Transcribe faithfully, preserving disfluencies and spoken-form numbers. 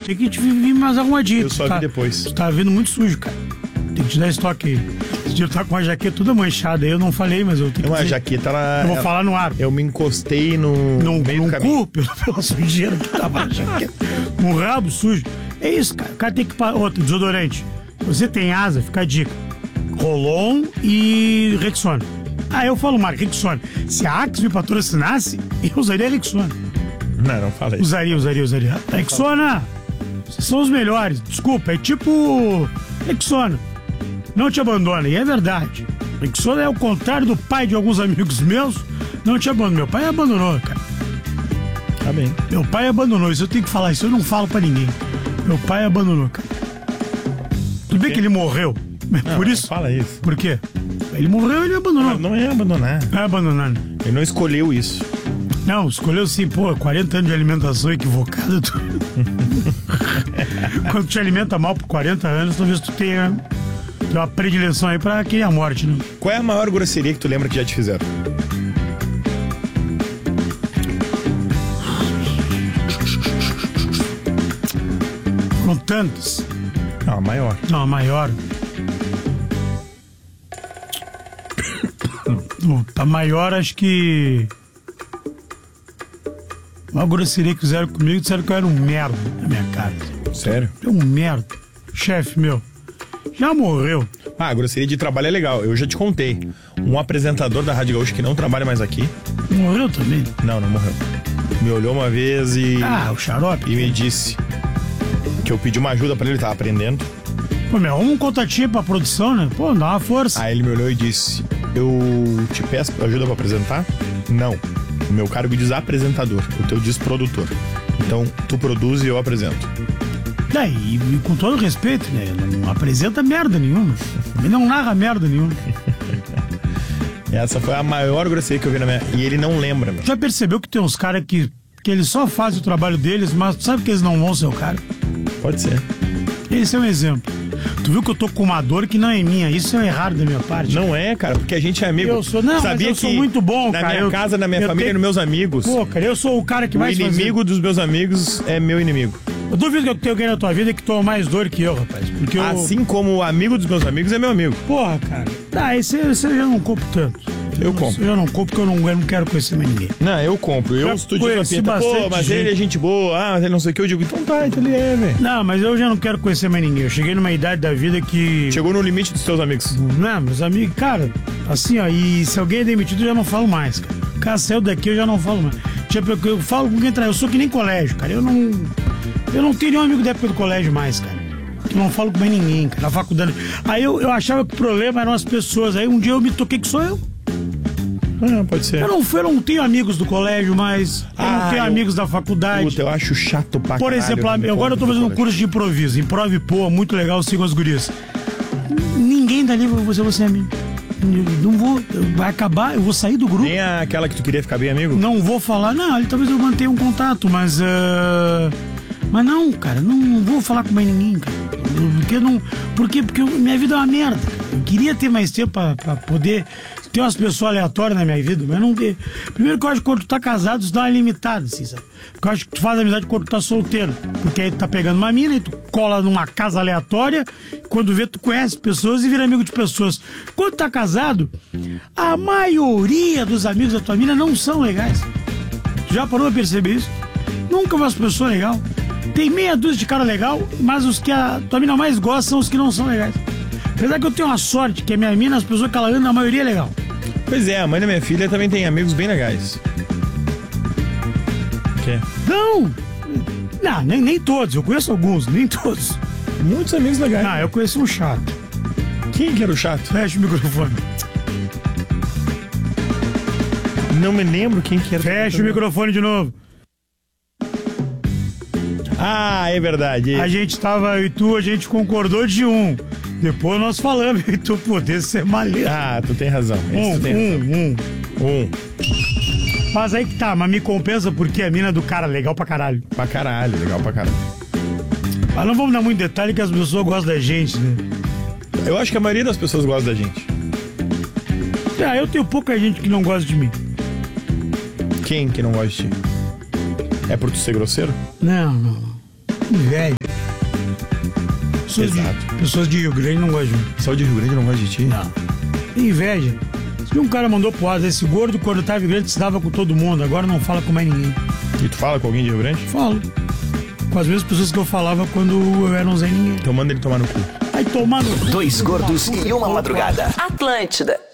tem que te vir mais arrumadinho. Eu só tá, vi depois. Tu tá vindo muito sujo, cara. Tem que te dar estoque aí. Esse dia tá com a jaqueta toda manchada aí, eu não falei, mas eu tenho que Uma dizer. jaqueta, ela... Eu vou ela- falar no ar. Eu me encostei no No, meio no do caminho. cu, pela, pela sujeira que tava na jaqueta. No rabo sujo. É isso, cara. O cara tem que... pa- Outro, desodorante. Você tem asa, fica a dica. Rolon e Rexona. Ah, eu falo marca, Rexona. Se a Axe me patrocinasse, eu usaria Rexona. Não, não falei. Usaria, usaria, usaria. Rexona, vocês são os melhores. Desculpa, é tipo Rexona. Não te abandona, e é verdade. Rexona é o contrário do pai de alguns amigos meus. Não te abandona. Meu pai abandonou, cara. Tá bem. Meu pai abandonou. Isso eu tenho que falar. Isso eu não falo pra ninguém. Meu pai abandonou, cara. Tudo bem que ele morreu. Mas Não, por não isso. fala isso. Por quê? Ele morreu e ele abandonou. Não, não é abandonar. Não é abandonar. né? Ele não escolheu isso. Não, escolheu sim, pô, quarenta anos de alimentação equivocada. Tu... Quando tu te alimenta mal por quarenta anos, talvez tu tenha, tenha uma predileção aí pra querer a morte, né? Qual é a maior grosseria que tu lembra que já te fizeram? Com tantos. Não, a maior. Não, a maior. A maior, acho que. Uma grosseria que fizeram comigo, disseram que eu era um merda na minha casa. Sério? Eu um merda. Chefe meu, já morreu. Ah, grosseria de trabalho é legal. Eu já te contei. Um apresentador da Rádio Gaúcha que não trabalha mais aqui. Morreu também. Não, não morreu. Me olhou uma vez e. Ah, o xarope. E me disse que eu pedi uma ajuda pra ele, ele tava aprendendo. Pô, meu, arruma um contatinho pra produção, né? Pô, dá uma força. Aí ele me olhou e disse: eu te peço ajuda pra apresentar? Não. O meu cargo diz apresentador, o teu diz produtor. Então, tu produz e eu apresento. Daí, e com todo respeito, né? Não apresenta merda nenhuma. E não narra merda nenhuma. Essa foi a maior grosseria que eu vi na minha... E ele não lembra, meu. Já percebeu que tem uns caras que, que eles só fazem o trabalho deles, mas tu sabe que eles não vão ser o cara? Pode ser. Esse é um exemplo. Tu viu que eu tô com uma dor que não é minha. Isso é errado da minha parte. Não é, cara, porque a gente é amigo. Eu sou, não, Sabia mas eu que sou muito bom, na cara. minha Eu- casa, na minha eu família tenho- e nos meus amigos, Pô, cara, eu sou o cara que o mais faz inimigo dos meus amigos é meu inimigo. isso. Eu duvido que eu tenha alguém na tua vida que toma mais dor que eu, rapaz. Porque eu... Assim como o amigo dos meus amigos é meu amigo. Porra, cara. Tá, esse, esse eu já não compro tanto. Eu compro. Eu não compro porque eu não, eu não quero conhecer mais ninguém. Não, eu compro. Eu Já estudo de conheci Pô, bastante mas gente. ele é gente boa. Ah, mas ele não sei o que. Eu digo, então tá, então ele é, velho. Não, mas eu já não quero conhecer mais ninguém. Eu cheguei numa idade da vida que... Chegou no limite dos teus amigos. Não, meus amigos, cara, assim, ó, e se alguém é demitido, eu já não falo mais, cara. O cara saiu daqui, eu já não falo mais. Tipo, eu, eu falo com quem traz. Eu sou que nem colégio, cara. Eu não. Eu não tenho nenhum amigo da época do colégio mais, cara. Eu não falo com mais ninguém, cara. Na faculdade. Aí eu, eu achava que o problema eram as pessoas. Aí um dia eu me toquei que sou eu. Ah, pode ser. Eu não, eu não tenho amigos do colégio mais. Eu Ah, não tenho eu- amigos da faculdade. Puta, eu acho chato pra Por caralho, exemplo, não me agora eu tô conta fazendo um do curso de improviso. Improve, pô, muito legal, sigo as gurias. Ninguém dali vai você, você é mim. Não vou, vai acabar, eu vou sair do grupo. Nem aquela que tu queria ficar bem amigo? Não vou falar, não, ali talvez eu mantenha um contato, mas. ah, mas não, cara, não, não vou falar com mais ninguém, cara. Porque não. Por quê? Porque eu- minha vida é uma merda, cara. Eu queria ter mais tempo pra, pra poder ter umas pessoas aleatórias na minha vida, mas não ter. Primeiro que eu acho que quando tu tá casado, isso dá uma limitada, assim, sabe? Porque eu acho que tu faz amizade quando tu tá solteiro. Porque aí tu tá pegando uma mina e tu cola numa casa aleatória, quando vê, tu conhece pessoas e vira amigo de pessoas. Quando tu tá casado, a maioria dos amigos da tua mina não são legais. Tu já parou pra perceber isso? Nunca uma pessoa legal. Tem meia dúzia de cara legal, mas os que a tua mina mais gosta são os que não são legais. Apesar que eu tenho uma sorte, que a minha mina, as pessoas que ela anda, a maioria é legal. Pois é, a mãe da minha filha também tem amigos bem legais. Quê? Não! Não, nem, nem todos, eu conheço alguns, nem todos. Muitos amigos legais. Ah, eu conheço um chato. Quem que era o chato? Fecha o microfone. Não me lembro quem que era. Fecha o microfone de novo. Ah, é verdade. A gente tava, eu e tu, a gente concordou de um. Depois nós falamos, e tu poder ser malheiro. Ah, tu tem razão. Esse Um, tu tem razão. um, um. Um. Mas aí que tá, mas me compensa porque a mina do cara é legal pra caralho. Pra caralho, legal pra caralho. Mas não vamos dar muito detalhe que as pessoas gostam da gente, né? Eu acho que a maioria das pessoas gosta da gente. Ah, eu tenho pouca gente que não gosta de mim. Quem que não gosta de ti? É por tu ser grosseiro? Não, não, não. Inveja. Pessoas de, Exato. pessoas de Rio Grande não gostam de mim. Só de Rio Grande não gosta de ti? Não. Tem inveja. Se um cara mandou pro ar, esse gordo quando tava em Rio Grande se dava com todo mundo, agora não fala com mais ninguém. E tu fala com alguém de Rio Grande? Falo. Com as mesmas pessoas que eu falava quando eu era um Zé Ninguém. Então manda ele tomar no cu. Aí tomar no cu. Dois gordos e uma madrugada. Atlântida.